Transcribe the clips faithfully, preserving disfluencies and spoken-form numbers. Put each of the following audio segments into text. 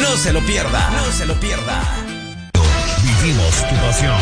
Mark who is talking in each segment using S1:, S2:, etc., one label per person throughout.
S1: No se lo pierda, no se lo pierda.
S2: Vivimos tu pasión.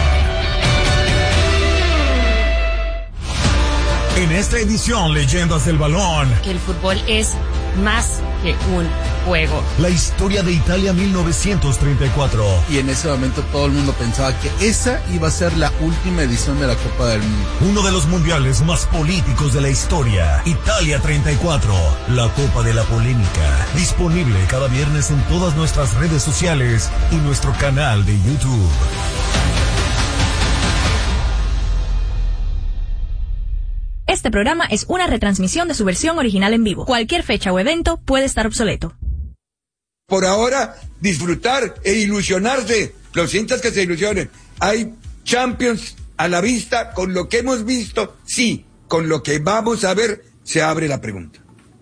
S2: En esta edición, Leyendas del Balón.
S3: El fútbol es más que un juego.
S2: La historia de Italia mil novecientos treinta y cuatro.
S4: Y en ese momento todo el mundo pensaba que esa iba a ser la última edición de la Copa del Mundo.
S2: Uno de los mundiales más políticos de la historia. Italia treinta y cuatro. La Copa de la Polémica. Disponible cada viernes en todas nuestras redes sociales y nuestro canal de YouTube.
S5: Este programa es una retransmisión de su versión original en vivo. Cualquier fecha o evento puede estar obsoleto.
S6: Por ahora, disfrutar e ilusionarse. Los hinchas que se ilusionen. Hay Champions a la vista. Con lo que hemos visto, sí. Con lo que vamos a ver, se abre la pregunta.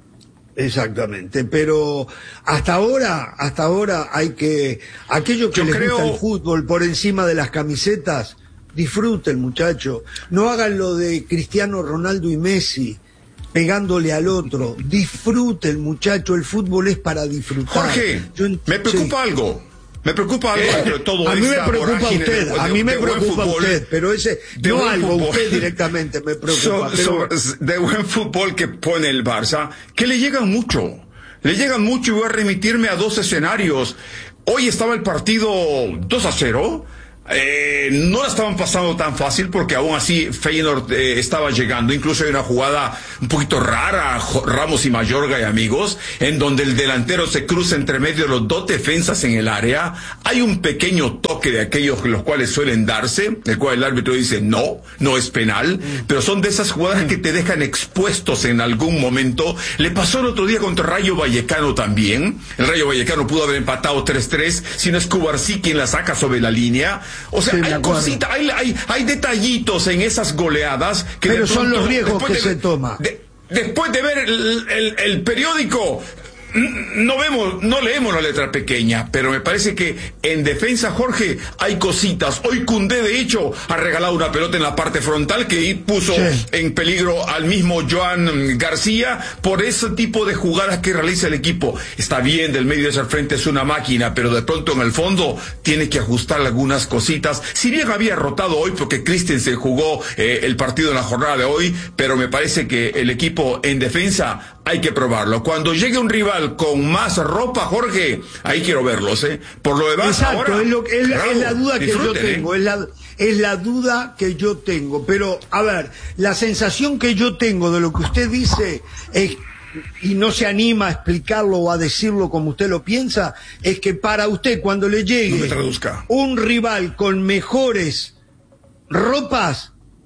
S7: Exactamente, pero hasta ahora, hasta ahora hay que... Aquello que
S8: Yo
S7: les
S8: creo...
S7: gusta el fútbol por encima de las camisetas... Disfruten, muchacho. No hagan lo de Cristiano Ronaldo y Messi, pegándole al otro. Disfruten, muchacho. El fútbol es para disfrutar.
S8: Jorge,
S7: Yo,
S8: me preocupa
S7: sí.
S8: algo. Me preocupa algo entre todo
S7: a mí me preocupa
S8: de,
S7: usted,
S8: de,
S7: a mí me
S8: de
S7: preocupa
S8: fútbol,
S7: usted, pero ese, no algo,
S8: fútbol.
S7: Usted directamente me preocupa.
S8: So,
S7: pero...
S8: so, de buen fútbol que pone el Barça, que le llegan mucho. Le llegan mucho y voy a remitirme a dos escenarios. Hoy estaba el partido dos a cero. Eh, no la estaban pasando tan fácil porque aún así Feyenoord eh, estaba llegando. Incluso hay una jugada un poquito rara, Ramos y Mayorga y amigos, en donde el delantero se cruza entre medio de los dos defensas en el área. Hay un pequeño toque de aquellos los cuales suelen darse, el cual el árbitro dice no, no es penal, mm. pero son de esas jugadas mm. que te dejan expuestos en algún momento. Le pasó el otro día contra Rayo Vallecano también. El Rayo Vallecano pudo haber empatado tres tres, si no es Cubarsí quien la saca sobre la línea. O sea, sí, hay cositas, hay, hay, hay detallitos en esas goleadas que
S7: pero
S8: de
S7: son
S8: pronto,
S7: los riesgos que
S8: de,
S7: se toma.
S8: De, después de ver el, el, el periódico, no vemos, no leemos la letra pequeña, pero me parece que en defensa, Jorge, hay cositas. Hoy Koundé, de hecho, ha regalado una pelota en la parte frontal que puso sí. en peligro al mismo Joan García por ese tipo de jugadas que realiza el equipo. Está bien, del medio hacia el frente es una máquina, pero de pronto en el fondo tiene que ajustar algunas cositas. Si bien había rotado hoy porque Christensen jugó eh, el partido en la jornada de hoy, pero me parece que el equipo en defensa hay que probarlo. Cuando llegue un rival con más ropa, Jorge, ahí quiero verlos, ¿eh? Por lo demás,
S7: exacto,
S8: ahora,
S7: es, lo, es,
S8: bravo,
S7: es la duda que yo tengo,
S8: ¿eh?
S7: es la, es la duda que yo tengo. Pero, a ver, la sensación que yo tengo de lo que usted dice es, y no se anima a explicarlo o a decirlo como usted lo piensa, es que para usted cuando le llegue
S8: no me traduzca.
S7: un rival con mejores ropas,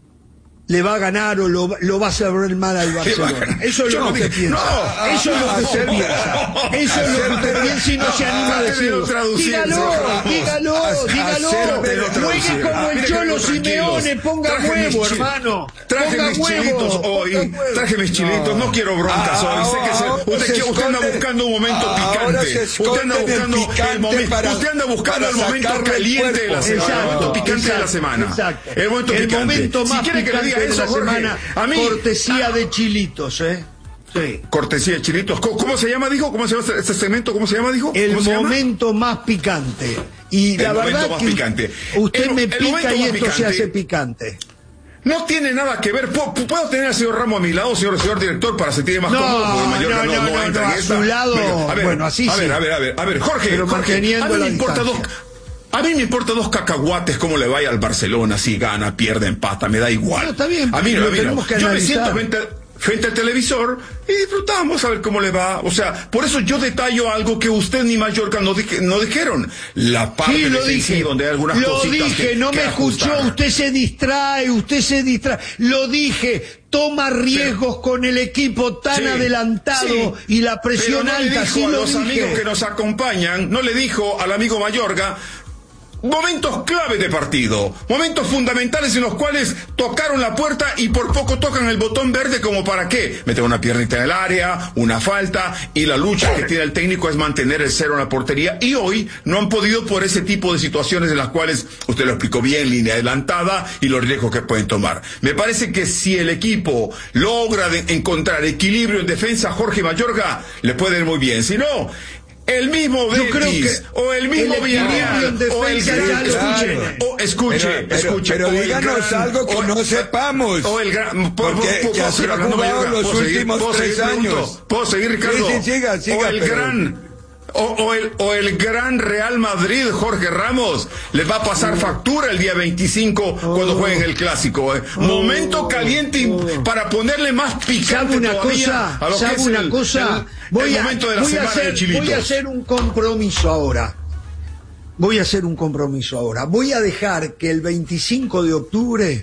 S7: le va a ganar o lo, lo va a hacer mal al Barcelona. Eso es lo que usted piensa. No, eso es lo que usted piensa. Eso es lo que usted piensa y no se anima a decirlo. Dígalo, dígalo, dígalo. Juegue como el Cholo Simeone, ponga huevo, hermano.
S8: Traje mis chilitos hoy, traje mis chilitos, no quiero broncas hoy. Sé que se, usted, usted anda buscando un momento picante. Usted anda buscando el momento, usted anda buscando el momento caliente de la semana, el momento picante de la semana. El momento picante. Si quiere que le diga eso, Jorge, semana,
S7: a mí, cortesía de chilitos, ¿eh?
S8: Sí. Cortesía de chilitos. ¿Cómo, ¿Cómo se llama, dijo? ¿Cómo se llama este segmento? ¿Cómo se llama, dijo?
S7: El
S8: se
S7: momento llama? más picante. Y
S8: el
S7: la verdad
S8: más
S7: que
S8: picante.
S7: usted
S8: el,
S7: me
S8: el
S7: pica y esto
S8: picante.
S7: se hace picante.
S8: No tiene nada que ver. ¿Puedo, ¿puedo tener al señor Ramos a mi lado, señor, señor director, para sentirme más
S7: no,
S8: cómodo?
S7: No, no, no, no, no, no, a su lado. Venga, a ver, bueno, así
S8: a
S7: sí.
S8: ver, a ver, a ver, a ver, Jorge,
S7: pero
S8: Jorge,
S7: manteniendo
S8: a mí
S7: la
S8: me importa
S7: distancia.
S8: dos... A mí me importa dos cacahuates cómo le vaya al Barcelona, si gana, pierde, empata, me da igual.
S7: No, está bien,
S8: a mí,
S7: lo
S8: a mí
S7: tenemos
S8: no.
S7: que
S8: Yo
S7: analizar.
S8: me siento frente, frente al televisor y disfrutamos a ver cómo le va. O sea, por eso yo detallo algo que usted ni Mallorca no, dije, no dijeron. La parte
S7: sí, lo
S8: defensiva
S7: dije,
S8: donde hay algunas
S7: lo
S8: cositas
S7: dije,
S8: que,
S7: no
S8: que
S7: me
S8: ajustar.
S7: escuchó, usted se distrae, usted se distrae. Lo dije, toma riesgos pero, con el equipo tan sí, adelantado sí, y la presión
S8: pero no
S7: alta.
S8: Le dijo
S7: sí
S8: a
S7: lo
S8: los
S7: dije.
S8: amigos que nos acompañan, no le dijo al amigo Mayorga. Momentos clave de partido, momentos fundamentales en los cuales tocaron la puerta y por poco tocan el botón verde, como para qué, meter una piernita en el área, una falta, y la lucha que tiene el técnico es mantener el cero en la portería, y hoy no han podido por ese tipo de situaciones en las cuales usted lo explicó bien, línea adelantada y los riesgos que pueden tomar. Me parece que si el equipo logra de encontrar equilibrio en defensa, Jorge Mayorga le puede ir muy bien. Si no, el mismo Betis,
S7: Yo creo que
S8: o el mismo
S7: el
S8: Villarreal,
S7: equilibrio en
S8: o el
S7: defensa
S8: gran,
S7: ya lo
S8: escuche,
S7: tiene.
S8: o escuche,
S6: Pero- pero-
S8: escuche,
S6: pero
S8: o el
S6: díganos
S8: gran-
S6: algo que
S8: o-
S6: no sepamos.
S8: O el gran, ¿puedo-
S6: Porque
S8: puedo-
S6: ya
S8: puedo
S6: se
S8: seguir
S6: ha
S8: hablando,
S6: jugado
S8: Mayorga?
S6: los
S8: ¿Puedo seguir?
S6: últimos
S8: ¿Puedo seguir,
S6: tres
S8: pregunto?
S6: años?
S8: ¿Puedo seguir, Ricardo?
S6: Sí, sí, siga, siga,
S8: o el
S6: pero-
S8: gran O, o, el, o el gran Real Madrid, Jorge Ramos, les va a pasar factura el día veinticinco cuando jueguen el Clásico. ¿eh? Momento caliente y para ponerle más picante
S7: ¿Sabe una
S8: todavía
S7: cosa?
S8: a lo que
S7: ¿Sabe
S8: es
S7: una
S8: el,
S7: cosa?
S8: el-
S7: voy,
S8: el
S7: a,
S8: momento de la
S7: voy, a
S8: semana
S7: hacer,
S8: de Chilitos.
S7: voy a hacer un compromiso ahora. Voy a hacer un compromiso ahora. Voy a dejar que el veinticinco de octubre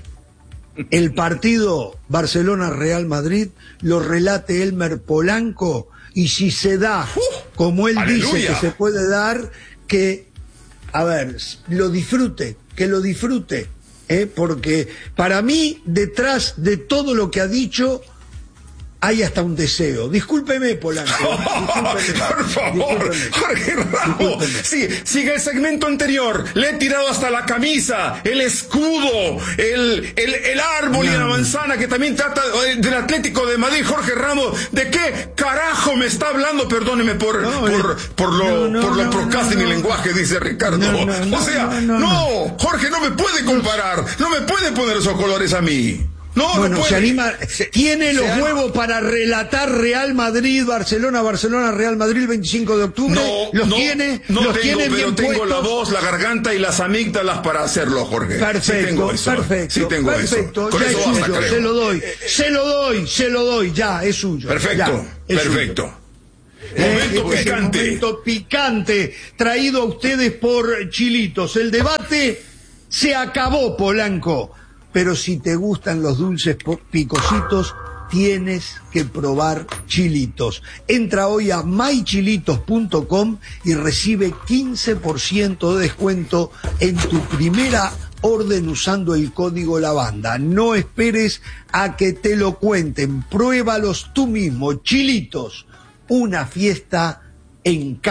S7: el partido Barcelona-Real Madrid lo relate Elmer Polanco, y si se da, como él
S8: ¡Aleluya!
S7: dice que se puede dar, que, a ver, lo disfrute, que lo disfrute, ¿eh? Porque para mí, detrás de todo lo que ha dicho, hay hasta un deseo. Discúlpeme, Polanco. Discúlpeme.
S8: Por favor,
S7: Discúlpeme.
S8: Jorge Ramos.
S7: Discúlpeme.
S8: Sí, sigue el segmento anterior. Le he tirado hasta la camisa, el escudo, el, el, el árbol y la manzana que también trata eh, del Atlético de Madrid. Jorge Ramos, ¿de qué carajo me está hablando? Perdóneme por,
S7: No,
S8: por,
S7: eh,
S8: por lo,
S7: no, no,
S8: por lo
S7: no,
S8: procasting
S7: no,
S8: y
S7: no.
S8: lenguaje, dice Ricardo.
S7: No, no, no,
S8: o sea,
S7: no, no,
S8: no, Jorge, no me puede comparar, no me puede poner esos colores a mí. No,
S7: Bueno,
S8: no puede.
S7: se anima, tiene los
S6: se-
S7: huevos para relatar Real Madrid, Barcelona, Barcelona, Real Madrid el veinticinco de octubre.
S8: No,
S7: los
S8: no,
S7: tiene,
S8: no
S7: los
S8: tengo,
S7: tiene
S8: pero
S7: bien
S8: tengo
S7: puestos.
S8: la voz, la garganta y las amígdalas para hacerlo, Jorge.
S7: Perfecto,
S8: sí tengo eso.
S7: perfecto,
S8: Sí tengo
S7: perfecto.
S8: eso. Con
S7: Ya
S8: eso
S7: es
S8: basta,
S7: suyo,
S8: creo.
S7: se lo doy, se lo doy, se lo doy, ya, es suyo.
S8: Perfecto,
S7: ya, es
S8: perfecto.
S7: suyo. Eh,
S8: Momento
S7: este es el
S8: picante.
S7: momento picante traído a ustedes por Chilitos. El debate se acabó, Polanco. Pero si te gustan los dulces po- picositos, tienes que probar Chilitos. Entra hoy a my chilitos punto com y recibe quince por ciento de descuento en tu primera orden usando el código Lavanda. No esperes a que te lo cuenten. Pruébalos tú mismo. Chilitos, una fiesta en casa.